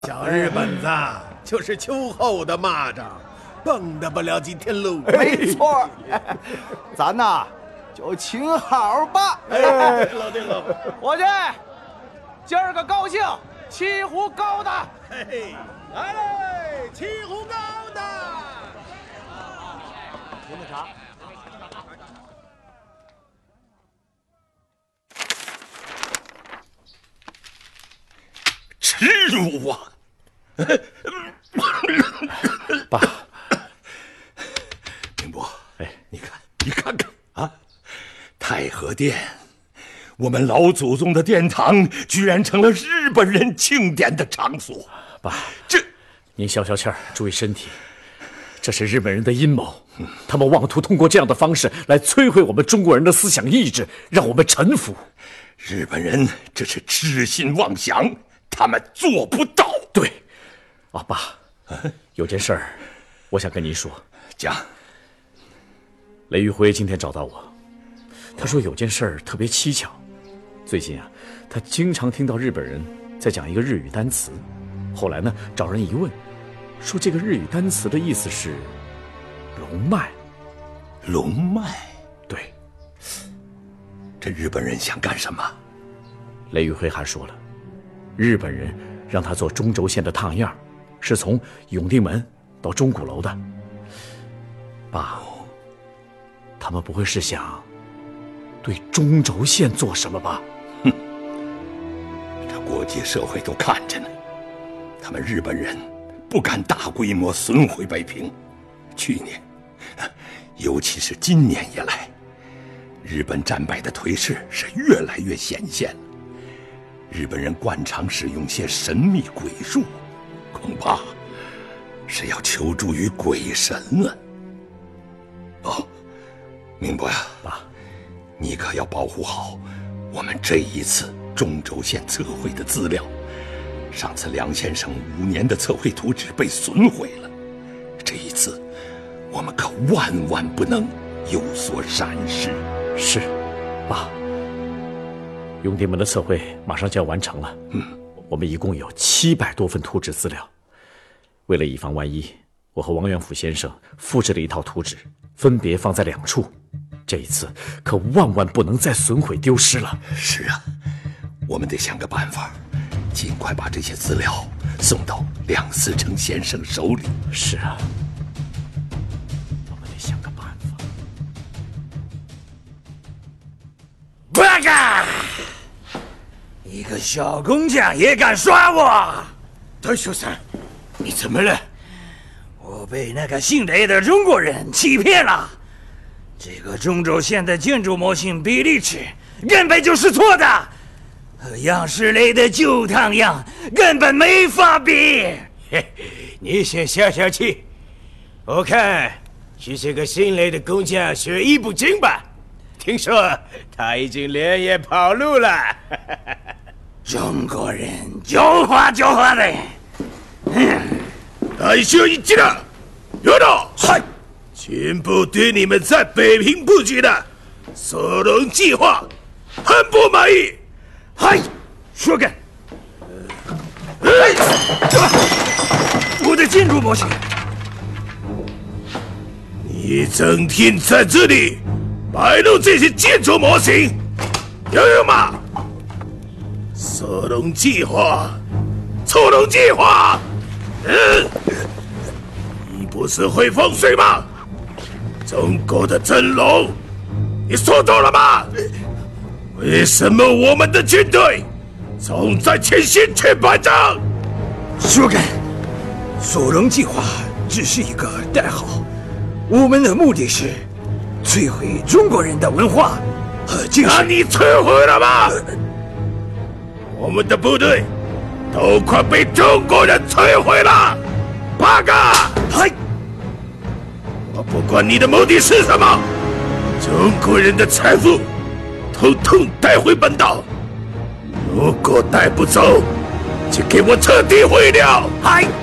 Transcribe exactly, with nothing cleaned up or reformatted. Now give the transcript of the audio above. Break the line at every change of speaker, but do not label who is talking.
小日本子就是秋后的蚂蚱，蹦跶不了几天路。
没错，咱呐就请好吧。
哎，老弟老，
伙计，今儿个高兴，沏壶高的。
嘿嘿，来嘞，沏壶高的。
您的茶。
耻辱啊！
爸，
明伯，哎，你看，你看看啊，太和殿，我们老祖宗的殿堂，居然成了日本人庆典的场所。
爸，
这，
您消消气儿，注意身体。这是日本人的阴谋，他们妄图通过这样的方式来摧毁我们中国人的思想意志，让我们臣服。
日本人这是痴心妄想，他们做不到。
对，啊，爸，有件事儿，我想跟您说。
讲。
雷玉辉今天找到我，他说有件事儿特别蹊跷。最近啊，他经常听到日本人在讲一个日语单词，后来呢，找人一问，说这个日语单词的意思是龙脉。
龙脉？
对。
这日本人想干什么？
雷玉辉还说了，日本人让他做中轴线的烫样，是从永定门到钟鼓楼的。爸，他们不会是想对中轴线做什么吧？
哼，这国际社会都看着呢，他们日本人不敢大规模损毁北平。去年，尤其是今年以来，日本战败的颓势是越来越显现了。日本人惯常使用些神秘鬼术，恐怕是要求助于鬼神了。哦，明伯呀，
爸，
你可要保护好我们这一次中轴线测绘的资料。上次梁先生五年的测绘图纸被损毁了，这一次我们可万万不能有所闪失。
是，爸。永定门的测绘马上就要完成了，
嗯，
我们一共有七百多份图纸资料。为了以防万一，我和王元甫先生复制了一套图纸，分别放在两处。这一次可万万不能再损毁丢失了。
是啊，我们得想个办法，尽快把这些资料送到梁思成先生手里。
是啊，我们得想个办法。
不敢！一个小工匠也敢耍我？
大学生，你怎么了？
我被那个姓雷的中国人欺骗了。这个中轴线的建筑模型比例尺根本就是错的，和样式类的旧烫样根本没法比。
嘿，你先消消气。我看是这个姓雷的工匠学艺不精吧？听说他已经连夜跑路了。
中国人狡猾狡猾的。
大秀一记了，有道嗨，全部对你们在北平布局的索隆计划很不满意。
嗨，说干。哎，我的建筑模型。
你整天在这里摆弄这些建筑模型，有用吗？索隆计划，错隆计划，嗯，你不是会风水吗？中国的真龙，你说懂了吗？为什么我们的军队总在前线去败仗？
说干，索隆计划只是一个代号，我们的目的是摧毁中国人的文化和精神。
那你摧毁了吗？我们的部队都快被中国人摧毁了，八个！
嗨，
我不管你的目的是什么，中国人的财富统统带回本岛，如果带不走，就给我彻底毁掉！
嗨。